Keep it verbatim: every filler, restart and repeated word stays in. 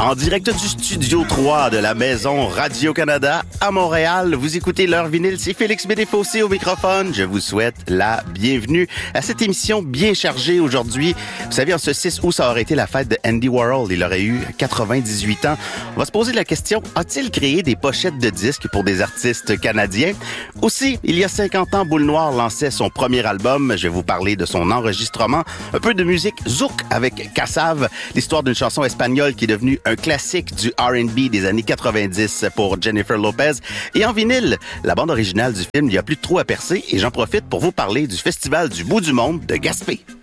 En direct du studio trois de la maison Radio-Canada à Montréal, vous écoutez L'Heure vinyle, c'est Félix Bédéfossé au microphone. Je vous souhaite la bienvenue à cette émission bien chargée aujourd'hui. Vous savez, en ce six août, ça aurait été la fête de Andy Warhol. Il aurait eu quatre-vingt-dix-huit ans. On va se poser la question, a-t-il créé des pochettes de disques pour des artistes canadiens? Aussi, il y a cinquante ans, Boule Noire lançait son premier album. Je vais vous parler de son enregistrement. Un peu de musique zouk avec Kassav, l'histoire d'une chanson espagnole qui est devenue un classique du R and B des années quatre-vingt-dix pour Jennifer Lopez. Et en vinyle, la bande originale du film, il n'y a plus de trou à percer et j'en profite pour vous parler du Festival du bout du monde de Gaspé.